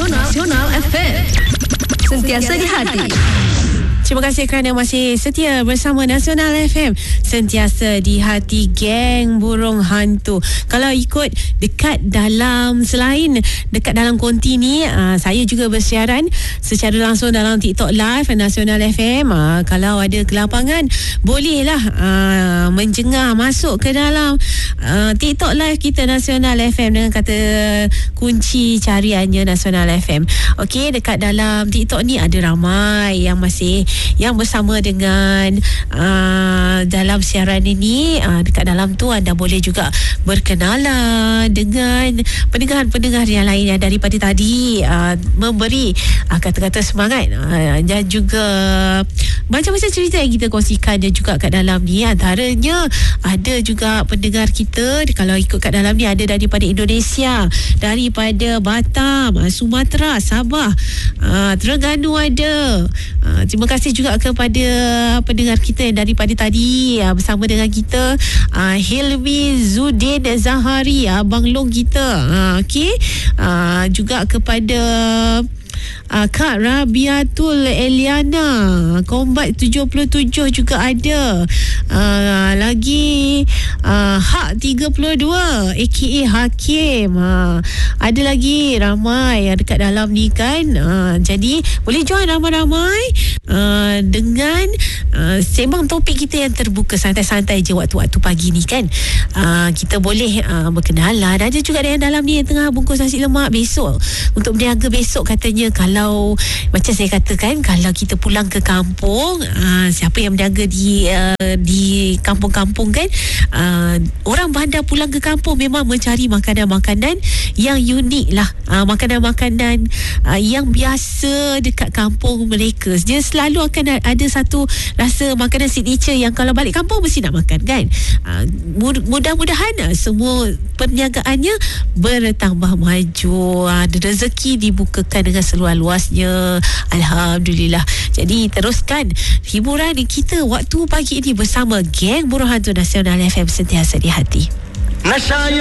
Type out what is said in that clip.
Nasional FM. Sentiasa di hati. Terima kasih kerana masih setia bersama Nasional FM. Sentiasa di hati, geng burung hantu. Kalau ikut dekat dalam, selain dekat dalam konti ni, saya juga bersiaran secara langsung dalam TikTok Live Nasional FM. Kalau ada kelapangan, bolehlah menjengah masuk ke dalam TikTok Live kita Nasional FM dengan kata kunci cariannya Nasional FM. Okey, dekat dalam TikTok ni ada ramai yang bersama dengan dalam siaran ini. Dekat dalam tu anda boleh juga berkenalan dengan pendengar-pendengar yang lain yang daripada tadi memberi kata-kata semangat dan juga macam-macam cerita yang kita kongsikan. Dan juga kat dalam ni antaranya ada juga pendengar kita, kalau ikut kat dalam ni, ada daripada Indonesia, daripada Batam, Sumatera, Sabah, Terengganu ada. Terima kasih juga kepada pendengar kita yang daripada tadi bersama dengan kita, Hilmi Zudin Zahari, Abang Long kita. Okey, juga kepada Kak Rabiatul Eliana, Combat 77 juga ada. Lagi Hak 32 aka Hakim. Ada lagi ramai dekat dalam ni kan. Jadi boleh join ramai-ramai dengan sembang topik kita yang terbuka, santai-santai je waktu-waktu pagi ni kan. Kita boleh berkenalan. Ada juga yang dalam ni yang tengah bungkus nasi lemak besok, untuk berniaga besok katanya. Kalau macam saya katakan, kalau kita pulang ke kampung, siapa yang berniaga di kampung-kampung kan, orang bandar pulang ke kampung memang mencari makanan-makanan yang unik lah, makanan-makanan yang biasa dekat kampung mereka. Dia selalu akan ada satu rasa makanan signature yang kalau balik kampung mesti nak makan kan. Mudah-mudahan semua perniagaannya bertambah maju, rezeki dibukakan dengan seluas-luasnya, alhamdulillah. Jadi teruskan hiburan kita waktu pagi ini bersama geng burung hantu Nasional FM, sentiasa di hati.